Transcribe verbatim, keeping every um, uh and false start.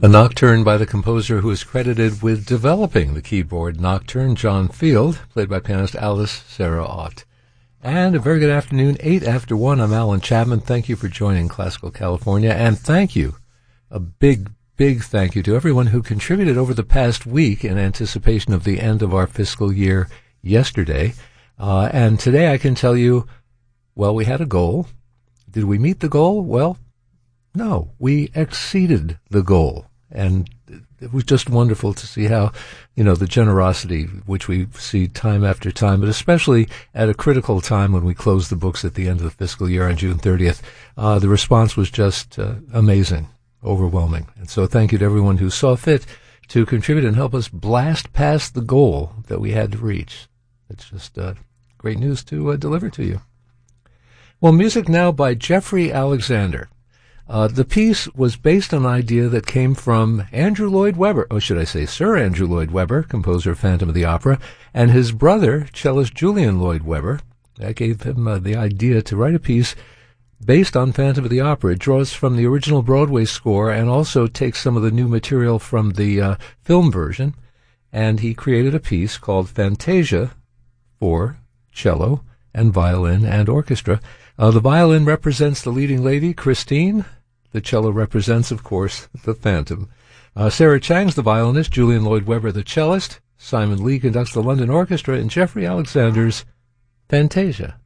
A nocturne by the composer who is credited with developing the keyboard nocturne, John Field, played by pianist Alice Sarah Ott. And a very good afternoon, eight after one. I'm Alan Chapman. Thank you for joining Classical California, and thank you, a big, big thank you to everyone who contributed over the past week in anticipation of the end of our fiscal year yesterday. Uh, and today I can tell you, well, we had a goal. Did we meet the goal? Well, no, we exceeded the goal. And it was just wonderful to see how, you know, the generosity which we see time after time, but especially at a critical time when we close the books at the end of the fiscal year on June thirtieth, uh, the response was just uh, amazing, overwhelming. And so thank you to everyone who saw fit to contribute and help us blast past the goal that we had to reach. It's just uh, great news to uh, deliver to you. Well, music now by Jeffrey Alexander. Uh, the piece was based on an idea that came from Andrew Lloyd Webber, or should I say Sir Andrew Lloyd Webber, composer of Phantom of the Opera, and his brother, cellist Julian Lloyd Webber. That gave him uh, the idea to write a piece based on Phantom of the Opera. It draws from the original Broadway score and also takes some of the new material from the uh, film version, and he created a piece called Fantasia for cello and violin and orchestra. Uh, the violin represents the leading lady, Christine. The cello represents, of course, the Phantom. Uh, Sarah Chang's the violinist, Julian Lloyd Webber the cellist, Simon Lee conducts the London Orchestra, and Jeffrey Alexander's Fantasia.